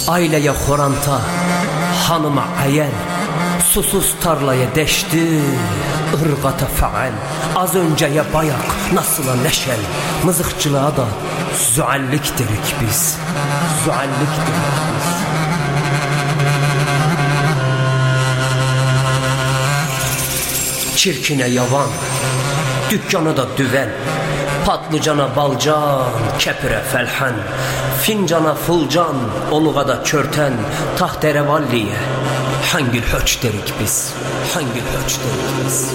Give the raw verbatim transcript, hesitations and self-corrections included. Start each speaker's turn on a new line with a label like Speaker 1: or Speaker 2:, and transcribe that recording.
Speaker 1: Aileye xoranta, hanıma ayel, susuz tarlaya deşti, ırgata faal. Az önceye bayak, nasıla neşel, mızıkçılığa da züallik derik biz. Züallik derik biz. Çirkine yavan, dükkana da düven, patlıcana balcan, kepire felhen, fincana fulcan, oluğa da körten, tahterevalliye hangil höç derik biz, hangil höç derik biz.